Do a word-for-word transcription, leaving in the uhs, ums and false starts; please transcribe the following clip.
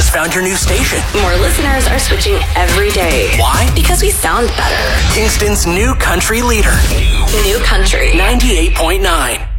just found your new station. More listeners are switching every day. Why? Because we sound better. Kingston's new country leader. New country. ninety-eight point nine.